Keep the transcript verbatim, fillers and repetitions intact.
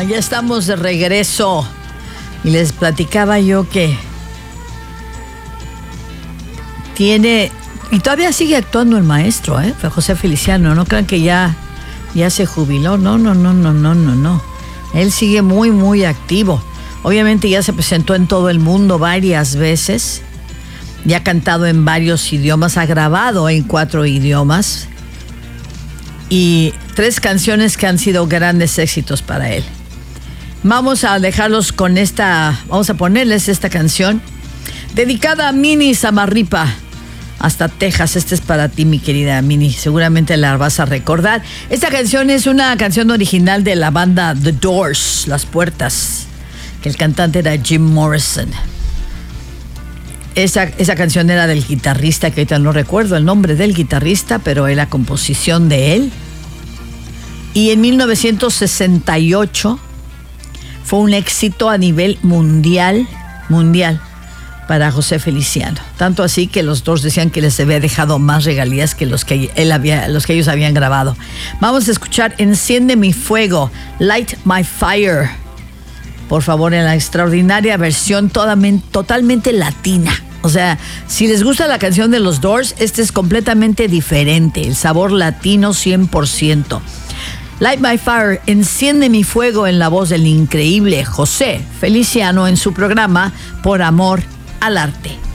ya estamos de regreso. Y les platicaba yo que tiene... Y todavía sigue actuando el maestro, ¿eh? José Feliciano. No crean que ya, ya se jubiló. No, no, no, no, no, no, no. Él sigue muy, muy activo. Obviamente ya se presentó en todo el mundo varias veces. Ya ha cantado en varios idiomas. Ha grabado en cuatro idiomas. Y tres canciones que han sido grandes éxitos para él. Vamos a dejarlos con esta, vamos a ponerles esta canción dedicada a Mini Samarripa hasta Texas. Este es para ti, mi querida Mini, seguramente la vas a recordar. Esta canción es una canción original de la banda The Doors, Las Puertas, que el cantante era Jim Morrison. Esa, esa canción era del guitarrista, que ahorita no recuerdo el nombre del guitarrista, pero era composición de él. Y en mil novecientos sesenta y ocho fue un éxito a nivel mundial, mundial para José Feliciano. Tanto así que los dos decían que les había dejado más regalías que los que, él había, los que ellos habían grabado. Vamos a escuchar Enciende mi fuego, Light My Fire. Por favor, en la extraordinaria versión totalmente, totalmente latina. O sea, si les gusta la canción de los Doors, este es completamente diferente. El sabor latino cien por ciento. Light My Fire, Enciende mi fuego, en la voz del increíble José Feliciano en su programa Por Amor al Arte.